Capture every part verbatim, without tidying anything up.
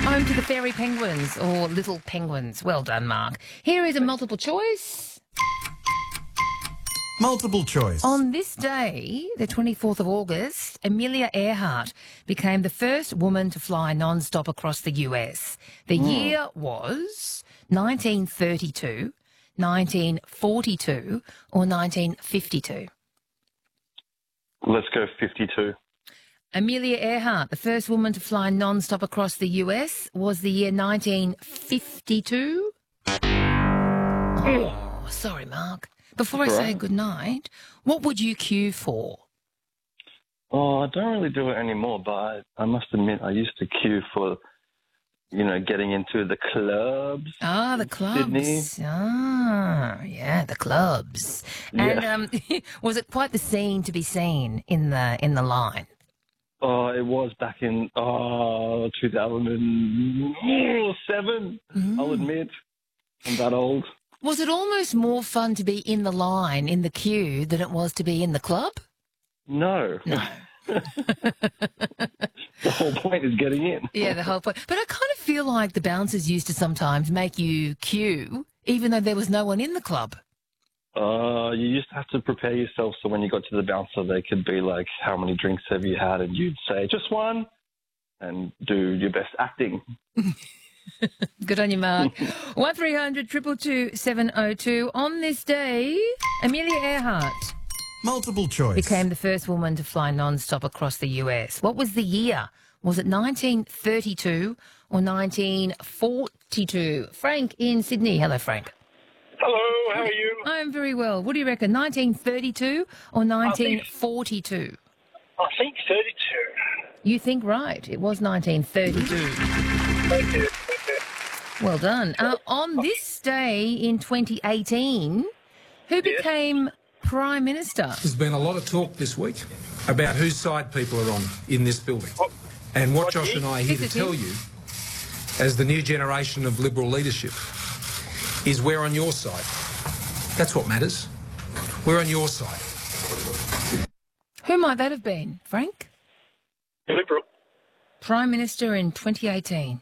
Home to the fairy penguins, or little penguins. Well done, Mark. Here is a multiple choice. Multiple choice. On this day, the twenty-fourth of August, Amelia Earhart became the first woman to fly non-stop across the U S. The Mm. year was nineteen thirty-two, nineteen forty-two or nineteen fifty-two. Let's go fifty-two. Amelia Earhart, the first woman to fly non-stop across the U S, was the year nineteen fifty-two. Oh, sorry, Mark. Before I say Right. goodnight, what would you queue for? Oh, I don't really do it anymore, but I, I must admit I used to queue for, you know, getting into the clubs. Ah, the in clubs. Sydney. Ah, yeah, the clubs. And Yeah. um, was it quite the scene to be seen in the in the line? Oh, it was back in oh two thousand seven. I'll admit, I'm that old. Was it almost more fun to be in the line, in the queue, than it was to be in the club? No. No. The whole point is getting in. Yeah, the whole point. But I kind of feel like the bouncers used to sometimes make you queue, even though there was no one in the club. Uh, you used to have to prepare yourself so when you got to the bouncer, they could be like, how many drinks have you had? And you'd say, just one, and do your best acting. Good on you, Mark. one three hundred two two two seven oh two. On this day, Amelia Earhart Multiple choice. became the first woman to fly non-stop across the U S. What was the year? Was it nineteen thirty-two or nineteen forty-two? Frank in Sydney. Hello, Frank. Hello, how are you? I'm very well. What do you reckon, nineteen thirty-two or nineteen forty-two? I think thirty-two. You think right. It was nineteen thirty-two. Thank you. Well done. Uh, on this day in twenty eighteen, who became Prime Minister? There's been a lot of talk this week about whose side people are on in this building. And what Josh and I are here This to is tell him. you, as the new generation of Liberal leadership, is we're on your side. That's what matters. We're on your side. Who might that have been, Frank? Liberal. Prime Minister in twenty eighteen.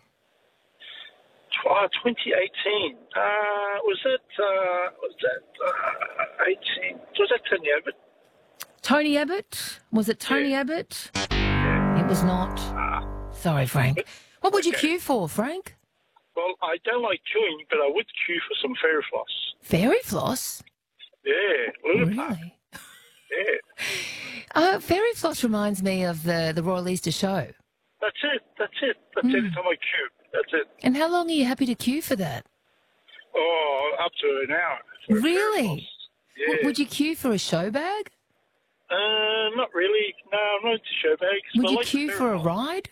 Uh, twenty eighteen. Uh, was that, uh, was that, uh, eighteen? Was that Tony Abbott? Tony Abbott? Was it Tony Yeah. Abbott? It was not. Sorry, Frank. What would you Okay. queue for, Frank? Well, I don't like queuing, but I would queue for some fairy floss. Fairy floss? Yeah, Luna Park. Really? Yeah. Uh, fairy floss reminds me of the, the Royal Easter Show. That's it, that's it. That's Hmm. every time I queue. That's it. And how long are you happy to queue for that? Oh, up to an hour. for a fairy Really? floss. Yeah. W- Would you queue for a show bag? Uh, not really. No, I'm not into show bags. Would but I you like the queue fairy for a floss. ride?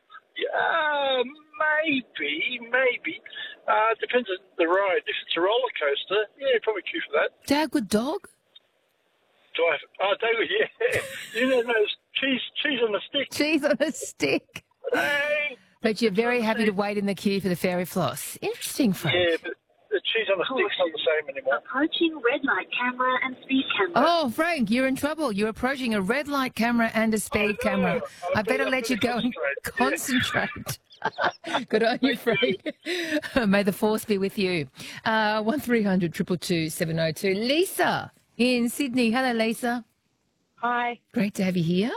Yeah, maybe, maybe. Uh, depends on the ride. If it's a roller coaster, yeah, probably queue for that. Dagwood Dog? Do I have, oh, David, yeah. You know those cheese, cheese on the stick. Cheese on a stick. Hey. But you're very happy to wait in the queue for the fairy floss. Interesting, Frank. Yeah, but the cheese on the stick's not the same anymore. Approaching red light camera and speed camera. Oh, Frank, you're in trouble. You're approaching a red light camera and a speed I know. camera. I I better better let you go and concentrate. concentrate. Good on you, Frank. May the force be with you. Uh, one three hundred two two two seven oh two. Lisa in Sydney. Hello, Lisa. Hi. Great to have you here.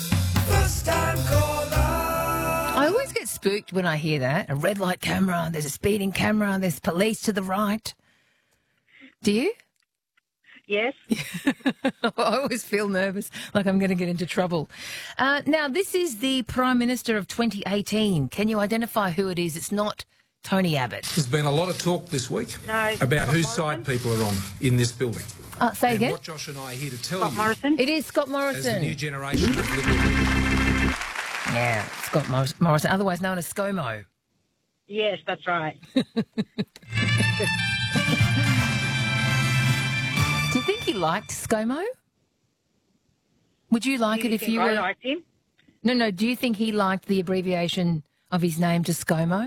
I always get spooked when I hear that. A red light camera, there's a speeding camera, there's police to the right. Do you? Yes. I always feel nervous, like I'm going to get into trouble. Uh, now, this is the Prime Minister of twenty eighteen. Can you identify who it is? It's not Tony Abbott. There's been a lot of talk this week No. about whose side people are on in this building. Uh, say And again? what Josh and I are here to tell Scott you, Morrison. It is Scott as the new Morrison. generation of Liberal leadership, Yeah, Scott Morris- Morrison, otherwise known as ScoMo. Yes, that's right. Do you think he liked ScoMo? Would you like it if you I were... liked him. No, no, do you think he liked the abbreviation of his name to ScoMo?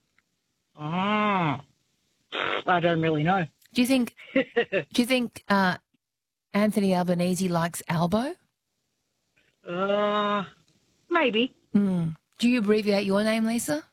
Ah. I don't really know. Do you think... do you think uh, Anthony Albanese likes Albo? Uh, maybe. Mm. Do you abbreviate your name, Lisa?